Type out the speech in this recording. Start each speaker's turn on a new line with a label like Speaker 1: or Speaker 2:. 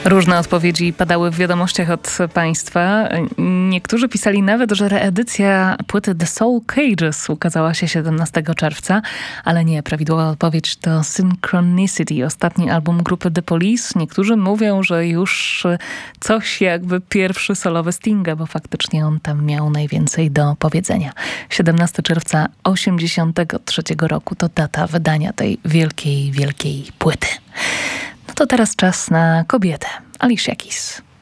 Speaker 1: Różne odpowiedzi padały w wiadomościach od państwa. Niektórzy pisali nawet, że reedycja płyty The Soul Cages ukazała się 17 czerwca, ale nie, prawidłowa odpowiedź to Synchronicity, ostatni album grupy The Police. Niektórzy mówią, że już coś jakby pierwszy solowy Stinga, bo faktycznie on tam miał najwięcej do powiedzenia. 17 czerwca 1983 roku to data wydania tej wielkiej, wielkiej płyty. No to teraz czas na kobietę. Alicia Keys.